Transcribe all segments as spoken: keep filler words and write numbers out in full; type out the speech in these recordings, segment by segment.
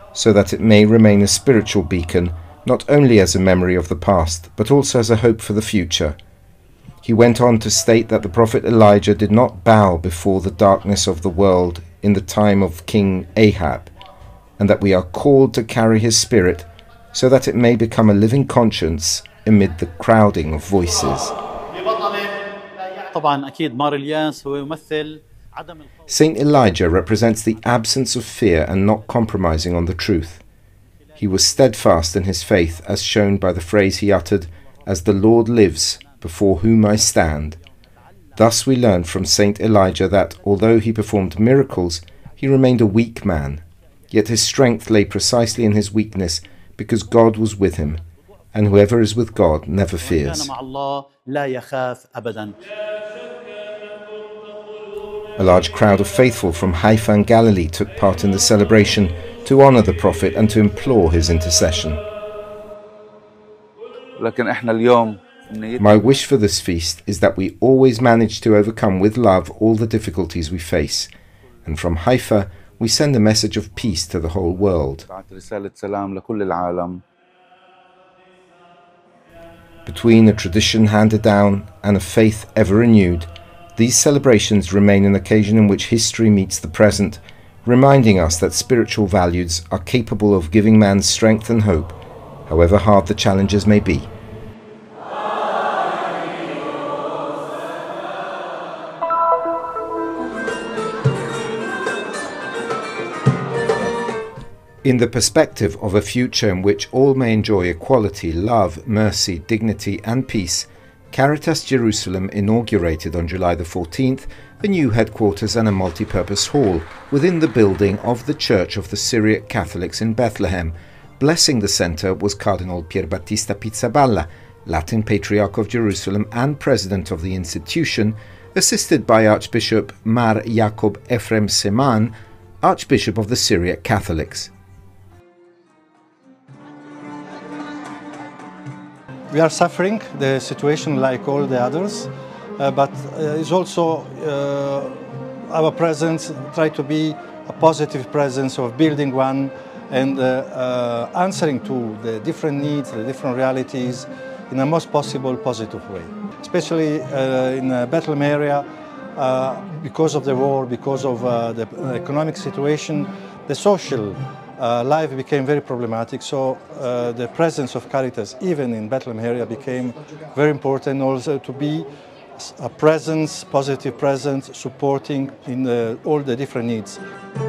so that it may remain a spiritual beacon, not only as a memory of the past, but also as a hope for the future. He went on to state that the prophet Elijah did not bow before the darkness of the world in the time of King Ahab, and that we are called to carry his spirit so that it may become a living conscience amid the crowding of voices. Saint Elijah represents the absence of fear and not compromising on the truth. He was steadfast in his faith, as shown by the phrase he uttered, "As the Lord lives, before whom I stand." Thus we learn from Saint Elijah that, although he performed miracles, he remained a weak man, yet his strength lay precisely in his weakness, because God was with him, and whoever is with God never fears. A large crowd of faithful from Haifa and Galilee took part in the celebration to honor the prophet and to implore his intercession. My wish for this feast is that we always manage to overcome with love all the difficulties we face, and from Haifa we send a message of peace to the whole world. Between a tradition handed down and a faith ever renewed, these celebrations remain an occasion in which history meets the present, reminding us that spiritual values are capable of giving man strength and hope, however hard the challenges may be. In the perspective of a future in which all may enjoy equality, love, mercy, dignity and peace, Caritas Jerusalem inaugurated on July the fourteenth a new headquarters and a multi-purpose hall within the building of the Church of the Syriac Catholics in Bethlehem. Blessing the centre was Cardinal Pierbattista Pizzaballa, Latin Patriarch of Jerusalem and President of the institution, assisted by Archbishop Mar Jacob Ephraim Seman, Archbishop of the Syriac Catholics. We are suffering the situation like all the others, uh, but uh, it's also uh, our presence, try to be a positive presence of building one and uh, uh, answering to the different needs, the different realities in a most possible positive way. Especially uh, in the Bethlehem area, uh, because of the war, because of uh, the economic situation, the social Uh, life became very problematic, so uh, the presence of Caritas, even in Bethlehem area, became very important also to be a presence, positive presence, supporting in the, all the different needs.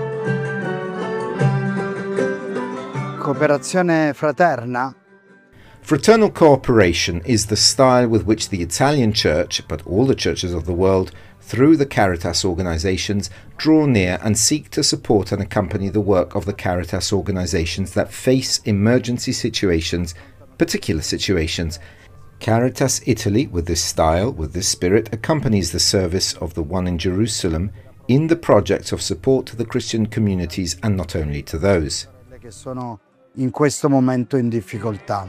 Cooperazione fraterna. Fraternal cooperation is the style with which the Italian Church, but all the churches of the world, through the Caritas organizations, draw near and seek to support and accompany the work of the Caritas organizations that face emergency situations, particular situations. Caritas Italy, with this style, with this spirit, accompanies the service of the one in Jerusalem in the projects of support to the Christian communities and not only to those. Che sono in questo momento in difficoltà.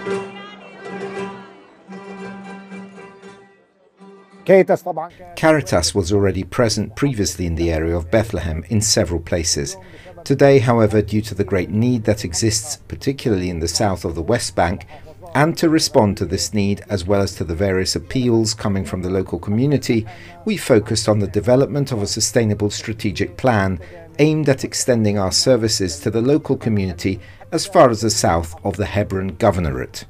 Caritas was already present previously in the area of Bethlehem in several places. Today, however, due to the great need that exists, particularly in the south of the West Bank, and to respond to this need as well as to the various appeals coming from the local community, we focused on the development of a sustainable strategic plan aimed at extending our services to the local community as far as the south of the Hebron Governorate.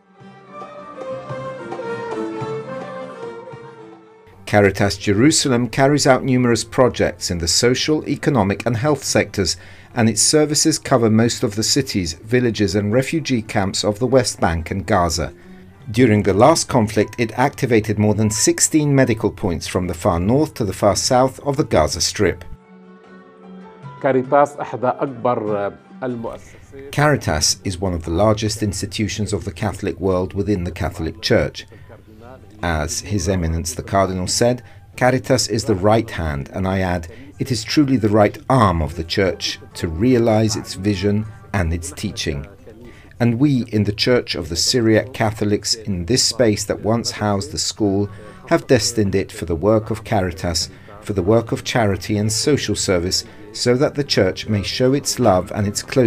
Caritas Jerusalem carries out numerous projects in the social, economic and health sectors, and its services cover most of the cities, villages and refugee camps of the West Bank and Gaza. During the last conflict, it activated more than sixteen medical points from the far north to the far south of the Gaza Strip. Caritas is one of the largest institutions of the Catholic world within the Catholic Church. As His Eminence the Cardinal said, Caritas is the right hand, and I add, it is truly the right arm of the Church to realize its vision and its teaching. And we in the Church of the Syriac Catholics, in this space that once housed the school, have destined it for the work of Caritas, for the work of charity and social service, so that the Church may show its love and its closeness